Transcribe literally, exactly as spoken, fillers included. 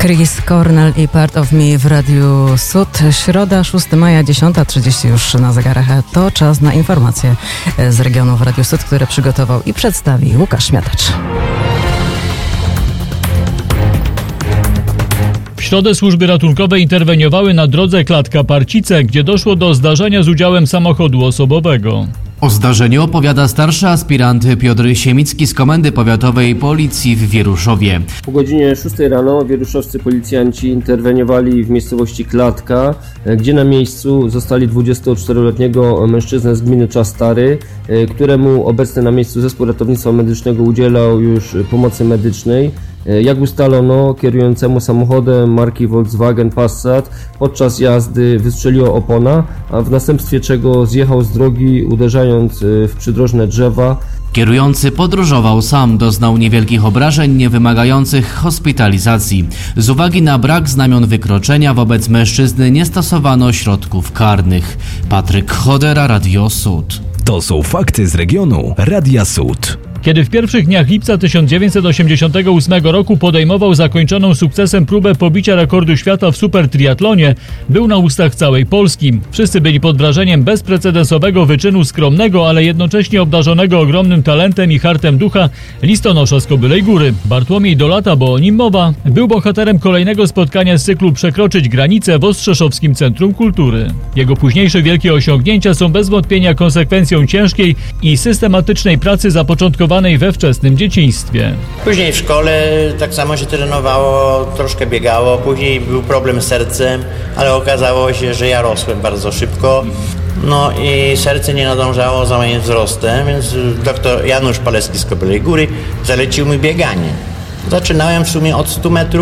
Chris Cornell i Part of Me w Radiu Sud. Środa, szóstego maja, dziesiąta trzydzieści już na zegarach. To czas na informacje z regionu w Radiu Sud, które przygotował i przedstawi Łukasz Miatacz. W środę służby ratunkowe interweniowały na drodze Klatka-Parcice, gdzie doszło do zdarzenia z udziałem samochodu osobowego. O zdarzeniu opowiada starszy aspirant Piotr Siemicki z Komendy Powiatowej Policji w Wieruszowie. Po godzinie szóstej rano wieruszowscy policjanci interweniowali w miejscowości Klatka, gdzie na miejscu zostali dwudziestoczteroletniego mężczyznę z gminy Czas Stary, któremu obecny na miejscu zespół ratownictwa medycznego udzielał już pomocy medycznej. Jak ustalono, kierującemu samochodem marki Volkswagen Passat podczas jazdy wystrzeliła opona, a w następstwie czego zjechał z drogi, uderzając w przydrożne drzewa. Kierujący podróżował sam, doznał niewielkich obrażeń nie wymagających hospitalizacji. Z uwagi na brak znamion wykroczenia wobec mężczyzny nie stosowano środków karnych. Patryk Chodera, Radio Sud. To są fakty z regionu Radia Sud. Kiedy w pierwszych dniach lipca tysiąc dziewięćset osiemdziesiątego ósmego roku podejmował zakończoną sukcesem próbę pobicia rekordu świata w supertriatlonie, był na ustach całej Polski. Wszyscy byli pod wrażeniem bezprecedensowego wyczynu skromnego, ale jednocześnie obdarzonego ogromnym talentem i hartem ducha listonosza z Kobylej Góry. Bartłomiej Dolata, bo o nim mowa, był bohaterem kolejnego spotkania z cyklu Przekroczyć granicę w Ostrzeszowskim Centrum Kultury. Jego późniejsze wielkie osiągnięcia są bez wątpienia konsekwencją ciężkiej i systematycznej pracy zapoczątkowanej we wczesnym dzieciństwie. Później w szkole tak samo się trenowało, troszkę biegało, później był problem z sercem, ale okazało się, że ja rosłem bardzo szybko. No i serce nie nadążało za moim wzrostem, więc doktor Janusz Palecki z Kobylej Góry zalecił mi bieganie. Zaczynałem w sumie od stu metrów.